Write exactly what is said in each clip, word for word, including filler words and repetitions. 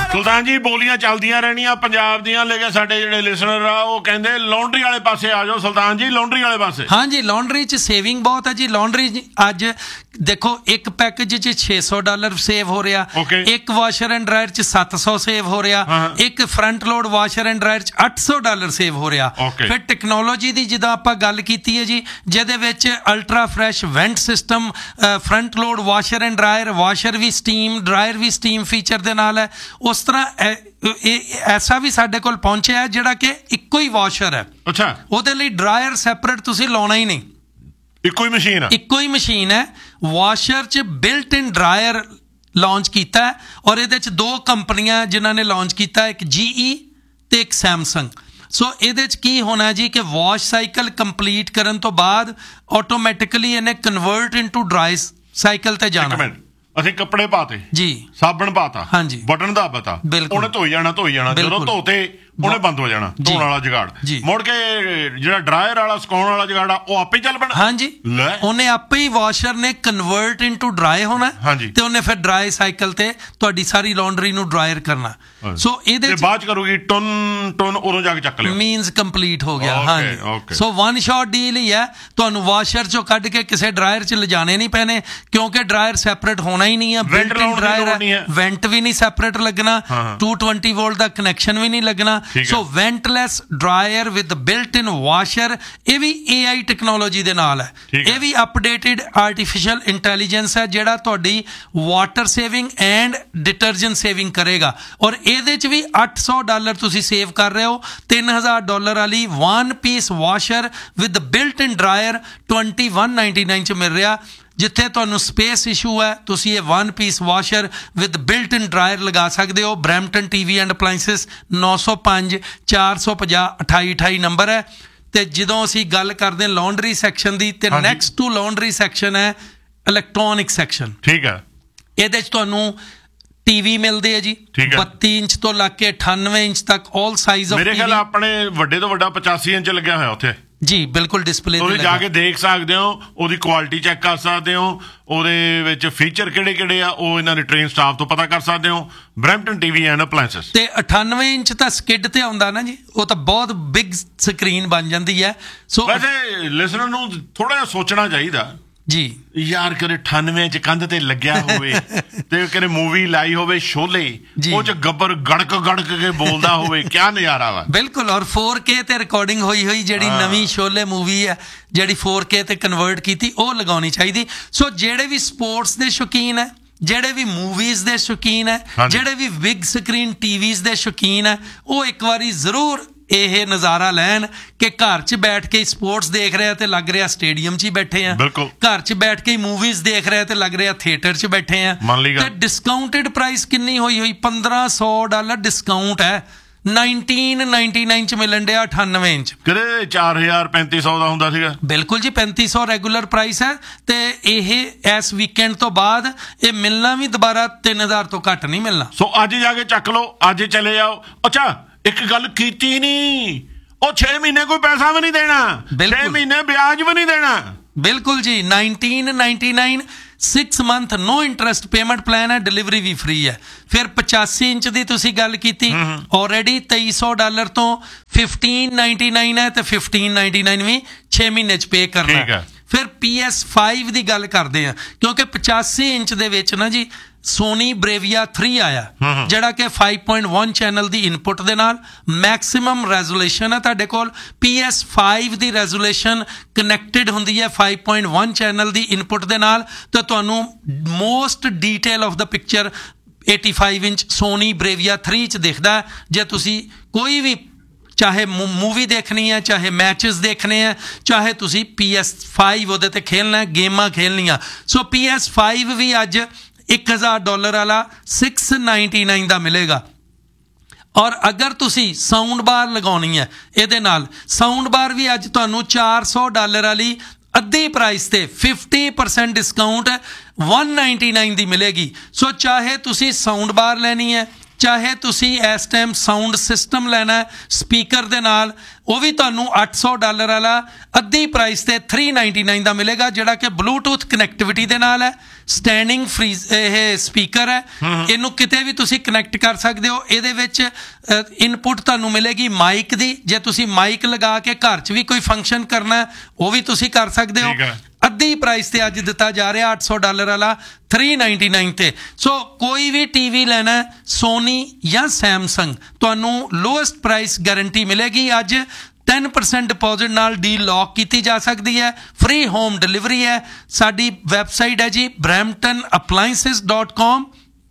ਸੁਲਤਾਨ ਜੀ ਬੋਲੀਆਂ ਚੱਲਦੀਆਂ ਰਹਿਣੀਆਂ ਪੰਜਾਬ ਦੀਆਂ, ਲੇਕਿਨ ਸਾਡੇ ਜਿਹੜੇ ਲਿਸਨਰ ਆ ਉਹ ਕਹਿੰਦੇ ਲਾਉਂਡਰੀ ਵਾਲੇ ਪਾਸੇ ਆ ਜਾਓ ਸੁਲਤਾਨ ਜੀ, ਲਾਉਂਡਰੀ ਵਾਲੇ ਪਾਸੇ। ਹਾਂਜੀ, ਲਾਉਂਡਰੀ 'ਚ ਸੇਵਿੰਗ ਬਹੁਤ ਹੈ ਜੀ। ਲਾਉਂਡਰੀ ਅੱਜ ਦੇਖੋ ਇੱਕ ਪੈਕੇਜ 'ਚ ਛੇ ਸੌ ਡਾਲਰ ਸੇਵ ਹੋ ਰਿਹਾ, ਇੱਕ ਵਾਸ਼ਰ ਐਂਡ ਡਰਾਇਰ 'ਚ ਸੱਤ ਸੌ ਸੇਵ ਹੋ ਰਿਹਾ, ਇੱਕ front load washer and dryer 'ਚ ਅੱਠ ਸੌ ਡਾਲਰ ਸੇਵ ਹੋ ਰਿਹਾ। ਫਿਰ ਟੈਕਨੋਲੋਜੀ ਦੀ ਜਿੱਦਾਂ ਆਪਾਂ ਗੱਲ ਕੀਤੀ ਹੈ ਜੀ, ਜਿਹਦੇ ਵਿੱਚ ultra fresh ਵੈਂਟ system, front load washer and dryer, washer we steam, dryer we steam feature ਦੇ ਨਾਲ ਹੈ। ਉਸ ਤਰ੍ਹਾਂ ਇਹ ਐਸਾ ਵੀ ਸਾਡੇ ਕੋਲ ਪਹੁੰਚਿਆ ਜਿਹੜਾ ਕਿ ਇੱਕੋ ਹੀ ਵਾਸ਼ਰ ਹੈ। ਅੱਛਾ, ਉਹਦੇ ਲਈ ਡਰਾਇਰ ਸੈਪਰੇਟ ਤੁਸੀਂ ਲਾਉਣਾ ਹੀ ਨਹੀਂ, ਇੱਕੋ ਹੀ ਮਸ਼ੀਨ ਹੈ। ਇੱਕੋ ਹੀ ਮਸ਼ੀਨ ਹੈ। ਵਾਸ਼ਰ 'ਚ ਬਿਲਟ ਇਨ ਡਰਾਇਰ ਲਾਂਚ ਕੀਤਾ ਹੈ, ਔਰ ਇਹਦੇ 'ਚ ਦੋ ਕੰਪਨੀਆਂ ਜਿਨ੍ਹਾਂ ਨੇ ਲਾਂਚ ਕੀਤਾ, ਇੱਕ ਜੀ ਈ ਤੇ ਇੱਕ ਸੈਮਸੰਗ। ਸੋ ਇਹਦੇ 'ਚ ਕੀ ਹੋਣਾ ਜੀ ਕਿ ਵਾਸ਼ ਸਾਈਕਲ ਕੰਪਲੀਟ ਕਰਨ ਤੋਂ ਬਾਅਦ ਆਟੋਮੈਟਿਕਲੀ ਇਹਨੇ ਕਨਵਰਟ ਇਨਟੂ ਡਰਾਈ ਸਾਈਕਲ ਤੇ ਜਾਣਾ। ਅਸੀਂ ਕੱਪੜੇ ਪਾਤੇ ਜੀ, ਸਾਬਣ ਪਾਤਾ, ਹਾਂਜੀ, ਬਟਨ ਦੱਬਤਾ, ਉਹਨੇ ਧੋਈ ਜਾਣਾ ਧੋਈ ਜਾਣਾ ਜਦੋਂ ਧੋਤੇ ਉਹਨੇ ਬੰਦ ਹੋ ਜਾਣਾ ਧੋਣ ਵਾਲਾ ਜੁਗਾੜ। ਮੁੜ ਕੇ ਜਿਹੜਾ ਡਰਾਇਰ ਵਾਲਾ ਸੁਕਾਉਣ ਵਾਲਾ ਜੁਗਾੜ ਆ ਉਹ ਆਪੇ ਹੀ ਚੱਲ ਪੈਣਾ। ਹਾਂਜੀ, ਉਹਨੇ ਆਪੇ ਹੀ ਵਾਸ਼ਰ ਨੇ ਕਨਵਰਟ ਇਨਟੂ ਡਰਾਈ ਹੋਣਾ ਤੇ ਉਹਨੇ ਫਿਰ ਡਰਾਈ ਸਾਈਕਲ ਤੇ ਤੁਹਾਡੀ ਸਾਰੀ ਲਾਂਡਰੀ ਨੂੰ ਡਰਾਇਰ ਕਰਨਾ। ਸੋ ਇਹਦੇ ਬਾਅਦ ਕਰੂਗੀ ਟਨ ਟਨ ਉਦੋਂ ਜਾ ਕੇ ਚੱਕ ਲਿਓ, ਮੀਨਸ ਕੰਪਲੀਟ ਹੋ ਗਿਆ। ਹਾਂਜੀ, ਸੋ ਵਨ ਸ਼ਾਟ ਡੀਲ ਹੀ ਹੈ। ਤੁਹਾਨੂੰ ਵਾਸ਼ਰ ਚੋਂ ਕੱਢ ਕੇ ਕਿਸੇ ਡਰਾਇਰ 'ਚ ਲਿਜਾਣੇ ਨਹੀਂ ਪੈਣੇ, ਕਿਉਂਕਿ ਡਰਾਇਰ ਸੈਪਰੇਟ ਹੋਣਾ ਹੀ ਨਹੀਂ ਹੈ। ਬਿਲਟ ਇਨ ਡਰਾਇਰ ਹੈ, ਵੈਂਟ ਵੀ ਨਹੀਂ ਸੈਪਰੇਟ ਲੱਗਣਾ, to twenty wallet the connection ਵੀ ਨਹੀਂ ਲੱਗਣਾ। ਸੋ ਵੈਂਟਲੈਸ dryer with built in washer, ਇਹ ਵੀ ਏ ਆਈ ਟੈਕਨੋਲੋਜੀ ਦੇ ਨਾਲ ਹੈ। ਇਹ ਵੀ ਅਪਡੇਟਡ ਆਰਟੀਫਿਸ਼ੀਅਲ ਇੰਟੈਲੀਜੈਂਸ ਹੈ ਜਿਹੜਾ ਤੁਹਾਡੀ water saving and detergent saving ਕਰੇਗਾ। ਔਰ ਇਹਦੇ 'ਚ ਵੀ ਅੱਠ ਸੌ ਡਾਲਰ ਤੁਸੀਂ ਸੇਵ ਕਰ ਰਹੇ ਹੋ। ਤਿੰਨ ਹਜ਼ਾਰ ਡਾਲਰ ਵਾਲੀ one piece washer with built in dryer twenty one ninety nine 'ਚ ਮਿਲ ਰਿਹਾ। ਜਿੱਥੇ ਤੁਹਾਨੂੰ ਸਪੇਸ ਇਸ਼ੂ ਹੈ, ਤੁਸੀਂ ਇਹ one piece washer with built in dryer ਲਗਾ ਸਕਦੇ ਹੋ। ਬਰੈਂਪਟਨ ਟੀਵੀ ਐਂਡ ਅਪਲਾਇੰਸਿਸ ਨੌ ਸੌ ਪੰਜ ਚਾਰ ਸੌ ਪੰਜਾਹ ਅਠਾਈ ਅਠਾਈ ਨੰਬਰ ਹੈ। ਤੇ ਜਦੋਂ ਅਸੀਂ ਗੱਲ ਕਰਦੇ ਹਾਂ ਲਾਂਡਰੀ ਸੈਕਸ਼ਨ ਦੀ, ਤੇ ਨੈਕਸਟ ਟੂ ਲਾਂਡਰੀ ਸੈਕਸ਼ਨ ਹੈ ਇਲੈਕਟ੍ਰੋਨਿਕ ਸੈਕਸ਼ਨ। ਠੀਕ ਹੈ, ਇਹਦੇ 'ਚ ਤੁਹਾਨੂੰ ਟੀਵੀ ਮਿਲਦੇ ਆ ਜੀ, ਬੱਤੀ ਇੰਚ ਤੋਂ ਲੱਗ ਕੇ ਅਠਾਨਵੇਂ ਇੰਚ ਤੱਕ ਆਲ ਸਾਈਜ਼ ਆਫ। ਮੇਰੇ ਖਿਆਲ ਆਪਣੇ ਵੱਡੇ ਤੋਂ ਵੱਡਾ ਪਚਾਸੀ ਇੰਚ ਲੱਗਿਆ ਹੋਇਆ ਉੱਥੇ ਜੀ, ਬਿਲਕੁਲ ਡਿਸਪਲੇ ਤੇ ਜਾ ਕੇ ਦੇਖ ਸਕਦੇ ਹੋ, ਉਹਦੀ ਕੁਆਲਿਟੀ ਚੈੱਕ ਕਰ ਸਕਦੇ ਹੋ, ਉਹਦੇ ਵਿੱਚ ਫੀਚਰ ਕਿਹੜੇ ਕਿਹੜੇ ਆ ਉਹ ਇਹਨਾਂ ਦੇ ਟ੍ਰੇਨ ਸਟਾਫ ਤੋਂ ਪਤਾ ਕਰ ਸਕਦੇ ਹੋ। Brampton TV and ਅਪਲਾਇੰਸਸ। ਤੇ ਅਠਾਨਵੇਂ ਇੰਚ ਤਾਂ ਸਕਿਡ ਤੇ ਆਉਂਦਾ ਨਾ ਜੀ, ਉਹ ਤਾਂ ਬਹੁਤ ਬਿਗ ਸਕਰੀਨ ਬਣ ਜਾਂਦੀ ਹੈ। ਸੋ ਵੈਸੇ ਲਿਸਨਰ ਨੂੰ ਥੋੜਾ ਜਿਹਾ ਸੋਚਣਾ ਚਾਹੀਦਾ ਜੀ, ਯਾਰ ਕਦੇ ਅਠਾਨਵੇਂ 'ਚ ਕੰਧ ਤੇ ਲੱਗਿਆ ਹੋਵੇ ਤੇ ਕਦੇ ਮੂਵੀ ਲਾਈ ਹੋਵੇ ਸ਼ੋਲੇ, ਉਹ 'ਚ ਗੱਬਰ ਗੜਕ ਗੜਕ ਕੇ ਬੋਲਦਾ ਹੋਵੇ, ਕਿਆ ਨਜ਼ਾਰਾ ਵਾ। ਬਿਲਕੁਲ, ਔਰ ਫੋਰ ਕੇ ਤੇ ਰਿਕਾਰਡਿੰਗ ਹੋਈ ਹੋਈ ਜਿਹੜੀ ਨਵੀਂ ਸ਼ੋਲੇ ਮੂਵੀ ਹੈ ਜਿਹੜੀ ਫੋਰ ਕੇ ਤੇ ਕਨਵਰਟ ਕੀਤੀ, ਉਹ ਲਗਾਉਣੀ ਚਾਹੀਦੀ। ਸੋ ਜਿਹੜੇ ਵੀ ਸਪੋਰਟਸ ਦੇ ਸ਼ੌਕੀਨ ਹੈ, ਜਿਹੜੇ ਵੀ ਮੂਵੀਜ਼ ਦੇ ਸ਼ੌਕੀਨ ਹੈ, ਜਿਹੜੇ ਵੀ ਬਿਗ ਸਕਰੀਨ ਟੀਵੀਜ਼ ਦੇ ਸ਼ੌਕੀਨ ਹੈ, ਉਹ ਇੱਕ ਵਾਰੀ ਜ਼ਰੂਰ ਇਹ ਨਜ਼ਾਰਾ ਲੈਣ ਕਿ ਘਰ 'ਚ ਬੈਠ ਕੇ ਸਪੋਰਟਸ ਦੇਖ ਰਿਹਾ ਤੇ ਲੱਗ ਰਿਹਾ ਸਟੇਡੀਅਮ 'ਚ ਹੀ ਬੈਠੇ ਆ, ਘਰ 'ਚ ਬੈਠ ਕੇ ਮੂਵੀਜ਼ ਦੇਖ ਰਿਹਾ ਤੇ ਲੱਗ ਰਿਹਾ ਥੀਏਟਰ 'ਚ ਬੈਠੇ ਆ। ਤੇ ਡਿਸਕਾਊਂਟਡ ਪ੍ਰਾਈਸ ਕਿੰਨੀ ਹੋਈ ਹੋਈ, ਪੰਦਰਾਂ ਸੌ ਡਾਲਰ ਡਿਸਕਾਊਂਟ ਹੈ। ਨਾਈਨਟੀਨ ਨਾਈਨਟੀ ਨਾਈਨ 'ਚ ਮਿਲਣ ਡਿਆ ਅਠਾਨਵੇਂ ਇੰਚ। ਕਿਹੜੇ ਚਾਰ ਹਜ਼ਾਰ ਪੈਂਤੀ ਸੌ ਦਾ ਹੁੰਦਾ ਸੀਗਾ? ਬਿਲਕੁਲ ਜੀ, ਪੈਂਤੀ ਸੌ ਰੈਗੂਲਰ ਪ੍ਰਾਈਸ ਹੈ। ਤੇ ਇਹ ਇਸ ਵੀਕਐਂਡ ਤੋਂ ਬਾਅਦ ਇਹ ਮਿਲਣਾ ਵੀ ਦੁਬਾਰਾ ਤਿੰਨ ਹਜ਼ਾਰ ਤੋਂ ਘੱਟ ਨਹੀਂ ਮਿਲਣਾ। ਸੋ ਅੱਜ ਜਾ ਕੇ ਚੱਕ ਲਓ, ਅੱਜ ਚਲੇ ਜਾਓ। ਅੱਛਾ, ਇੱਕ ਗੱਲ ਕੀਤੀ ਨਹੀਂ, ਉਹ ਛੇ ਮਹੀਨੇ ਕੋਈ ਪੈਸਾ ਵੀ ਨਹੀਂ ਦੇਣਾ, ਛੇ ਮਹੀਨੇ ਵਿਆਜ ਵੀ ਨਹੀਂ ਦੇਣਾ। ਬਿਲਕੁਲ ਜੀ, nineteen ninety nine six month ਨੋ ਇੰਟਰਸਟ ਪੇਮੈਂਟ ਪਲਾਨ ਹੈ, ਡਿਲੀਵਰੀ ਵੀ ਫ੍ਰੀ ਹੈ। ਫਿਰ ਪਚਾਸੀ ਇੰਚ ਦੀ ਤੁਸੀਂ ਗੱਲ ਕੀਤੀ, ਆਲਰੇਡੀ ਤੇਈ ਸੌ ਡਾਲਰ ਤੋਂ ਫਿਫਟੀਨ ਨਾਈਨਟੀ ਨਾਈਨ ਹੈ ਤੇ ਫਿਫਟੀਨ ਨਾਈਨਟੀ ਨਾਈਨ ਵੀ ਛੇ ਮਹੀਨੇ 'ਚ ਪੇ ਕਰਨਾ। ਫਿਰ ਪੀ ਐਸ ਫਾਈਵ ਦੀ ਗੱਲ ਕਰਦੇ ਆ, ਕਿਉਂਕਿ ਪਚਾਸੀ ਇੰਚ ਦੇ ਵਿੱਚ ਨਾ ਜੀ ਸੋਨੀ ਬਰੇਵੀਆ ਥ੍ਰੀ ਆਇਆ, ਜਿਹੜਾ ਕਿ ਫਾਈਵ ਪੁਆਇੰਟ ਵਨ ਚੈਨਲ ਦੀ ਇਨਪੁਟ ਦੇ ਨਾਲ ਮੈਕਸਿਮਮ ਰੈਜ਼ੋਲੂਸ਼ਨ ਹੈ ਤੁਹਾਡੇ ਕੋਲ। ਪੀ ਐਸ ਫਾਈਵ ਦੀ ਰੈਜ਼ੋਲੂਸ਼ਨ ਕਨੈਕਟਡ ਹੁੰਦੀ ਹੈ ਫਾਈਵ ਪੁਆਇੰਟ ਵਨ ਚੈਨਲ ਦੀ ਇਨਪੁਟ ਦੇ ਨਾਲ, ਤਾਂ ਤੁਹਾਨੂੰ most detail of the picture eighty five inch Soni ਬਰੇਵੀਆ three 'ਚ ਦਿਖਦਾ। ਜੇ ਤੁਸੀਂ ਕੋਈ ਵੀ ਚਾਹੇ ਮੂਵੀ ਦੇਖਣੀ ਹੈ, ਚਾਹੇ ਮੈਚਸ ਦੇਖਣੇ ਹੈ, ਚਾਹੇ ਤੁਸੀਂ ਪੀ ਐਸ ਫਾਈਵ ਉਹਦੇ ਤੇ ਖੇਲਣਾ, ਗੇਮਾਂ ਖੇਲਣੀਆਂ। ਸੋ ਪੀ ਐਸ ਫਾਈਵ ਵੀ ਅੱਜ ਇੱਕ ਹਜ਼ਾਰ ਡਾਲਰ ਵਾਲਾ ਸਿਕਸ ਨਾਈਨਟੀ ਨਾਈਨ ਦਾ ਮਿਲੇਗਾ। ਔਰ ਅਗਰ ਤੁਸੀਂ ਸਾਊਂਡ ਬਾਰ ਲਗਾਉਣੀ ਹੈ ਇਹਦੇ ਨਾਲ, ਸਾਊਂਡ ਬਾਰ ਵੀ ਅੱਜ ਤੁਹਾਨੂੰ ਚਾਰ ਸੌ ਡਾਲਰ ਵਾਲੀ ਅੱਧੀ ਪ੍ਰਾਈਸ ਤੇ fifty percent discount one ninety nine ਦੀ ਮਿਲੇਗੀ। ਸੋ ਚਾਹੇ ਤੁਸੀਂ ਸਾਊਂਡ ਬਾਰ ਲੈਣੀ ਹੈ, ਚਾਹੇ ਤੁਸੀਂ ਇਸ ਟਾਈਮ ਸਾਊਂਡ ਸਿਸਟਮ ਲੈਣਾ ਸਪੀਕਰ ਦੇ ਨਾਲ, ਉਹ ਵੀ ਤੁਹਾਨੂੰ ਅੱਠ ਸੌ ਡਾਲਰ ਵਾਲਾ ਅੱਧੀ ਪ੍ਰਾਈਸ ਤੇ ਤਿੰਨ ਸੌ ਨਿन्यानवे ਦਾ ਮਿਲੇਗਾ, ਜਿਹੜਾ ਕਿ ਬਲੂਟੂਥ ਕਨੈਕਟੀਵਿਟੀ ਦੇ ਨਾਲ ਹੈ। ਸਟੈਂਡਿੰਗ ਫ੍ਰੀਜ਼ ਇਹ ਸਪੀਕਰ ਹੈ, ਇਹਨੂੰ ਕਿਤੇ ਵੀ ਤੁਸੀਂ ਕਨੈਕਟ ਕਰ ਸਕਦੇ ਹੋ। ਇਹਦੇ ਵਿੱਚ ਇਨਪੁਟ ਤੁਹਾਨੂੰ ਮਿਲੇਗੀ ਮਾਈਕ ਦੀ, ਜੇ ਤੁਸੀਂ ਮਾਈਕ ਲਗਾ ਕੇ ਘਰ 'ਚ ਵੀ ਕੋਈ ਫੰਕਸ਼ਨ ਕਰਨਾ ਉਹ ਵੀ ਤੁਸੀਂ ਕਰ ਸਕਦੇ ਹੋ। ਅੱਧੀ ਪ੍ਰਾਈਸ ਤੇ ਅੱਜ ਦਿੱਤਾ ਜਾ ਰਿਹਾ ਅੱਠ ਸੌ ਡਾਲਰ ਵਾਲਾ ਤਿੰਨ ਸੌ ਨਿन्यानवे ਤੇ। ਸੋ ਕੋਈ ਵੀ ਟੀਵੀ ਲੈਣਾ ਸੋਨੀ ਜਾਂ ਸੈਮਸੰਗ, ਤੁਹਾਨੂੰ ਲੋਐਸਟ ਪ੍ਰਾਈਸ ਗਾਰੰਟੀ ਮਿਲੇਗੀ। ਅੱਜ ਦਸ ਪਰਸੈਂਟ ਡਿਪੋਜ਼ਿਟ ਨਾਲ ਡੀਲ ਲੌਕ ਕੀਤੀ ਜਾ ਸਕਦੀ ਹੈ, ਫ੍ਰੀ ਹੋਮ ਡਿਲੀਵਰੀ ਹੈ। ਸਾਡੀ ਵੈਬਸਾਈਟ ਹੈ ਜੀ ਬਰੈਂਪਟਨ ਅਪਲਾਇੰਸਿਸ ਡਾਟ ਕੌਮ।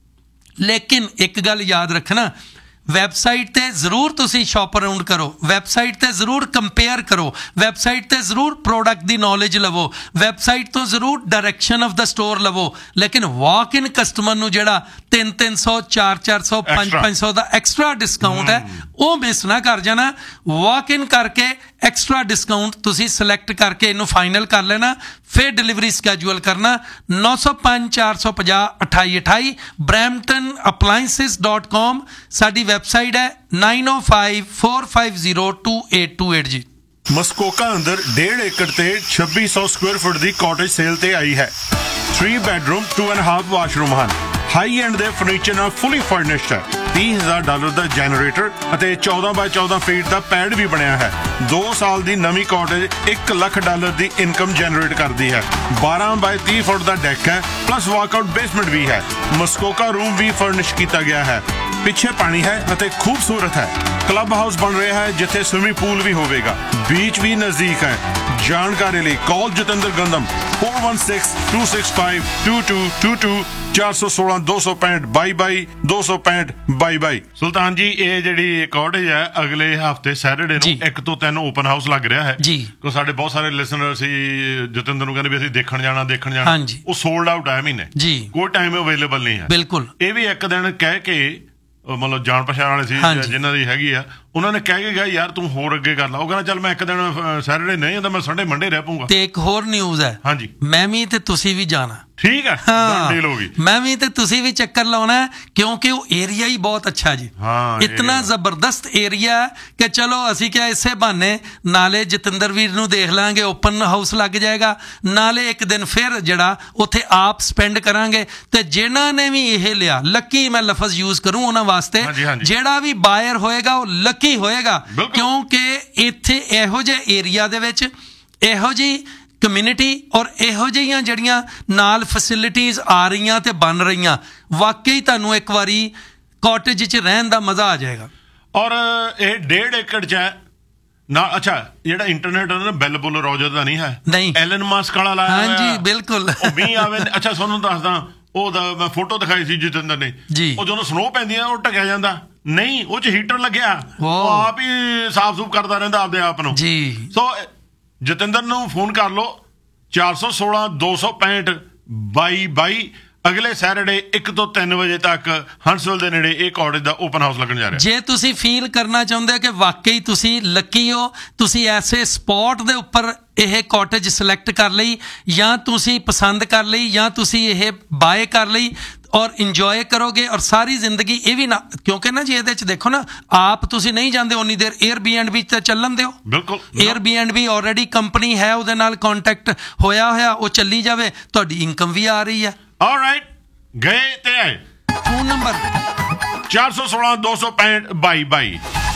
ਲੇਕਿਨ ਇੱਕ ਗੱਲ ਯਾਦ ਰੱਖਣਾ, ਵੈਬਸਾਈਟ ਤੇ ਜ਼ਰੂਰ ਤੁਸੀਂ ਸ਼ਾਪ ਅਰਾਊਂਡ ਕਰੋ, ਵੈਬਸਾਈਟ ਤੇ ਜ਼ਰੂਰ ਕੰਪੇਅਰ ਕਰੋ, ਵੈਬਸਾਈਟ ਤੇ ਜ਼ਰੂਰ ਪ੍ਰੋਡਕਟ ਦੀ ਨੌਲੇਜ ਲਵੋ, ਵੈਬਸਾਈਟ ਤੋਂ ਜ਼ਰੂਰ ਡਾਇਰੈਕਸ਼ਨ ਆਫ ਦਾ ਸਟੋਰ ਲਵੋ। ਲੇਕਿਨ ਵਾਕ ਇਨ ਕਸਟਮਰ ਨੂੰ ਜਿਹੜਾ ਤਿੰਨ ਤਿੰਨ ਸੌ ਚਾਰ ਚਾਰ ਸੌ ਪੰਜ ਪੰਜ ਸੌ ਦਾ ਐਕਸਟਰਾ ਡਿਸਕਾਊਂਟ ਹੈ ਉਹ ਮਿਸ ਨਾ ਕਰ ਜਾਣਾ। ਵਾਕ ਇਨ ਕਰਕੇ ਐਕਸਟਰਾ ਡਿਸਕਾਊਂਟ ਤੁਸੀਂ ਸਿਲੈਕਟ ਕਰਕੇ ਇਹਨੂੰ ਫਾਈਨਲ ਕਰ ਲੈਣਾ, ਫਿਰ ਡਿਲੀਵਰੀ ਸਕੈਜੂਅਲ ਕਰਨਾ। ਨੌ ਸੌ ਪੰਜ ਚਾਰ ਸੌ ਪੰਜਾਹ ਅਠਾਈ ਅਠਾਈ ਬਰੈਂਪਟਨ ਅਪਲਾਇੰਸਿਸ ਡਾਟ ਕੌਮ ਸਾਡੀ ਵੈਬਸਾਈਟ ਹੈ। ਨਾइन ओ five four five zero to eight to eight ਜੀ। ਮਸਕੋਕਾ ਅੰਦਰ ਡੇਢ ਏਕੜ ਤੇ ਛੱਬੀ ਸੌ ਸਕੁਅਰ ਫੁੱਟ ਦੀ ਕਾਟੇਜ ਸੇਲ ਤੇ ਆਈ ਹੈ। तीन bedroom to and half washroom ਹਨ। ਹਾਈ ਐਂਡ ਦੇ ਫਰਨੀਚਰ ਨਾਲ ਫੁੱਲੀ ਫਰਨਿਸ਼ਡ ਹੈ। तीस हज़ार ਡਾਲਰ ਦਾ ਜਨਰੇਟਰ ਅਤੇ ਚੌਦਾਂ ਬਾਈ ਚੌਦਾਂ ਫੀਟ ਦਾ ਪੈਡ ਵੀ ਬਣਿਆ ਹੈ। ਦੋ ਸਾਲ ਦੀ ਨਵੀਂ ਕਾਟੇਜ ਇੱਕ ਲੱਖ ਡਾਲਰ ਦੀ ਇਨਕਮ ਜਨਰੇਟ ਕਰਦੀ ਹੈ। ਬਾਰਾਂ ਬਾਈ ਤੀਹ ਫੁੱਟ ਦਾ ਡੈਕ ਹੈ, ਪਲੱਸ ਵਾਕਆਊਟ ਬੇਸਮੈਂਟ ਵੀ ਹੈ। ਮਸਕੋਕਾ ਰੂਮ ਵੀ ਫਰਨਿਸ਼ ਕੀਤਾ ਗਿਆ ਹੈ। ਪਿੱਛੇ ਪਾਣੀ ਹੈ ਅਤੇ ਖੂਬਸੂਰਤ ਹੈ। ਕਲੱਬ ਹਾਊਸ ਬਣ ਰਿਹਾ ਹੈ ਜਿੱਥੇ ਸਵਿਮਿੰਗ ਪੂਲ ਵੀ ਹੋਵੇਗਾ। ਬੀਚ ਵੀ ਨਜ਼ਦੀਕ ਹੈ। ਜਾਣਕਾਰੀ ਲਈ ਕਾਲ Jatinder ਗੰਦਮ four one six to six five to to to to चार सौ सोलह दो सौ पैंठ बाई बाई दो सौ पैंठ बाई बाई। ਸੁਲਤਾਨ ਜੀ ਇਹ ਜਿਹੜੀ ਕਾਟੇਜ ਹੈ ਅਗਲੇ ਹਫਤੇ ਸੈਟਰਡੇ ਨੂੰ ਇੱਕ ਤੋਂ ਤਿੰਨ ਓਪਨ ਹਾਊਸ ਲੱਗ ਰਿਹਾ ਹੈ ਜੀ। ਕਿਉਂ ਸਾਡੇ ਬਹੁਤ ਸਾਰੇ ਲਿਸਨਰ ਸੀ ਜਤਿੰਦਰ ਨੂੰ ਕਹਿੰਦੇ ਵੀ ਅਸੀਂ ਦੇਖਣ ਜਾਣਾ ਦੇਖਣ ਜਾਣਾ, ਉਹ ਸੋਲਡ ਆਊਟ ਹੈ ਮਹੀਨੇ ਜੀ, ਕੋਈ ਟਾਈਮ ਅਵੇਲੇਬਲ ਨਹੀਂ ਹੈ। ਬਿਲਕੁਲ ਇਹ ਵੀ ਇੱਕ ਦਿਨ ਕਹਿ ਕੇ ਮਤਲਬ ਜਾਣ ਪਛਾਣ ਵਾਲੇ ਸੀ ਜਿਨ੍ਹਾਂ ਦੀ ਹੈਗੀ ਆ, ਉਹਨਾਂ ਨੇ ਕਹਿ ਕੇ ਗਿਆ ਯਾਰ ਤੂੰ ਹੋਰ ਅੱਗੇ ਕਰ ਲਾ। ਉਹ ਕਹਿੰਦਾ ਚੱਲ ਮੈਂ ਇੱਕ ਦਿਨ ਸੈਟਰਡੇ ਨਹੀਂ ਹੁੰਦਾ, ਮੈਂ ਸੰਡੇ ਮੰਡੇ ਰਹਿ ਪਊਂਗਾ। ਤੇ ਇੱਕ ਹੋਰ ਨਿਊਜ਼ ਹੈ, ਹਾਂਜੀ ਮੈਂ ਵੀ ਤੇ ਤੁਸੀਂ ਵੀ ਜਾਣਾ। ਠੀਕ ਹੈ, ਡੀਲ ਹੋ ਗਈ। ਮੈਂ ਵੀ ਤੇ ਤੁਸੀਂ ਵੀ ਚੱਕਰ ਲਾਉਣਾ ਕਿਉਂਕਿ ਉਹ ਏਰੀਆ ਹੀ ਬਹੁਤ ਅੱਛਾ ਜੀ। ਹਾਂ, ਇਤਨਾ ਜ਼ਬਰਦਸਤ ਏਰੀਆ ਕਿ ਚਲੋ ਅਸੀਂ ਕਿਹਾ ਇਸੇ ਬਹਾਨੇ ਨਾਲੇ ਜਤਿੰਦਰ ਵੀਰ ਨੂੰ ਦੇਖ ਲਾਂਗੇ, ਓਪਨ ਹਾਊਸ ਲੱਗ ਜਾਏਗਾ, ਨਾਲੇ ਇੱਕ ਦਿਨ ਫਿਰ ਜਿਹੜਾ ਉੱਥੇ ਆਪ ਸਪੈਂਡ ਕਰਾਂਗੇ। ਤੇ ਜਿਨ੍ਹਾਂ ਨੇ ਵੀ ਇਹ ਲਿਆ, ਲੱਕੀ ਮੈਂ ਲਫ਼ਜ਼ ਯੂਜ਼ ਕਰੂੰ ਉਹਨਾਂ ਵਾਸਤੇ, ਜਿਹੜਾ ਵੀ ਬਾਇਰ ਹੋਏਗਾ ਉਹ ਲੱਕੀ ਹੋਏਗਾ, ਕਿਉਂਕਿ ਇੱਥੇ ਇਹੋ ਜਿਹੇ ਏਰੀਆ ਦੇ ਵਿੱਚ ਇਹੋ ਜਿਹੀ ਕਮਿਊਨਿਟੀ ਔਰ ਇਹੋ ਜਿਹੀਆਂ ਜਿਹੜੀਆਂ ਨਾਲ ਫੈਸਿਲਿਟੀਜ਼ ਆ ਰਹੀਆਂ ਤੇ ਬਣ ਰਹੀਆਂ, ਵਾਕਈ ਤੁਹਾਨੂੰ ਇੱਕ ਵਾਰੀ ਕਾਟੇਜ 'ਚ ਰਹਿਣ ਦਾ ਮਜ਼ਾ ਆ ਜਾਏਗਾ। ਔਰ ਇਹ ਡੇਢ ਏਕੜ 'ਚ ਹੈ ਨਾ। ਅੱਛਾ, ਜਿਹੜਾ ਇੰਟਰਨੈਟ ਹੈ ਨਾ ਬੈਲ ਬੁੱਲ ਰੋਜਰ ਦਾ ਨਹੀਂ ਹੈ, ਨਹੀਂ ਐਲਨ ਮਸਕ ਵਾਲਾ ਲਾਇਆ। ਹਾਂਜੀ ਬਿਲਕੁਲ, ਉਹ ਵੀ ਆਵੇ। ਅੱਛਾ ਤੁਹਾਨੂੰ ਦੱਸਦਾ, ਉਹਦਾ ਮੈਂ ਫੋਟੋ ਦਿਖਾਈ ਸੀ ਜਤਿੰਦਰ ਨੇ ਜੀ, ਉਹ ਜਦੋਂ ਸਨੋ ਪੈਂਦੀ ਆ ਉਹ ਢਕਿਆ ਜਾਂਦਾ ਨਹੀਂ, ਉਹ 'ਚ ਹੀਟਰ ਲੱਗਿਆ, ਉਹ ਆਪ ਹੀ ਸਾਫ਼ ਸੂਫ ਕਰਦਾ ਰਹਿੰਦਾ ਆਪਦੇ ਆਪ ਨੂੰ ਜੀ। ਸੋ ਜਤਿੰਦਰ ਨੂੰ ਫੋਨ ਕਰ ਲਓ ਚਾਰ ਸੌ ਸੋਲਾਂ ਦੋ ਸੌ ਪੈਂਠ ਬਾਈ ਬਾਈ। ਅਗਲੇ ਸੈਟਰਡੇ ਇੱਕ ਤੋਂ ਤਿੰਨ ਵਜੇ ਤੱਕ ਹੰਸਵਿਲ ਦੇ ਨੇੜੇ ਇਹ ਕਾਟੇਜ ਦਾ ਓਪਨ ਹਾਊਸ ਲੱਗਣ ਜਾ ਰਿਹਾ। ਜੇ ਤੁਸੀਂ ਫੀਲ ਕਰਨਾ ਚਾਹੁੰਦੇ ਹੋ ਕਿ ਵਾਕਈ ਤੁਸੀਂ ਲੱਕੀ ਹੋ, ਤੁਸੀਂ ਐਸੇ ਸਪੌਟ ਦੇ ਉੱਪਰ ਇਹ ਕਾਟੇਜ ਸਿਲੈਕਟ ਕਰ ਲਈ, ਜਾਂ ਤੁਸੀਂ ਪਸੰਦ ਕਰ ਲਈ, ਜਾਂ ਤੁਸੀਂ ਇਹ ਬਾਏ ਕਰ ਲਈ ਔਰ ਇੰਜੋਏ ਕਰੋਗੇ ਔਰ ਸਾਰੀ ਜ਼ਿੰਦਗੀ ਇਹ ਵੀ ਨਾ, ਕਿਉਂਕਿ ਨਾ ਜੀ ਇਹਦੇ 'ਚ ਦੇਖੋ ਨਾ, ਆਪ ਤੁਸੀਂ ਨਹੀਂ ਜਾਂਦੇ ਉਨੀ ਦੇਰ ਏਅਰਬੀਐਨਬੀ ਤੇ ਚੱਲਣ ਦਿਓ। ਬਿਲਕੁਲ, ਏਅਰਬੀਐਨਬੀ ਆਲਰੇਡੀ ਕੰਪਨੀ ਹੈ, ਉਹਦੇ ਨਾਲ ਕੰਟੈਕਟ ਹੋਇਆ ਹੋਇਆ, ਉਹ ਚੱਲੀ ਜਾਵੇ, ਤੁਹਾਡੀ ਇਨਕਮ ਵੀ ਆ ਰਹੀ ਹੈ। ਆਲਰਾਈਟ, ਗਏ ਤੇ ਆਏ। ਫੋਨ ਨੰਬਰ ਚਾਰ ਸੌ ਸੋਲਾਂ ਦੋ ਸੌ ਪੈਂਠ ਬਾਈ ਬਾਈ।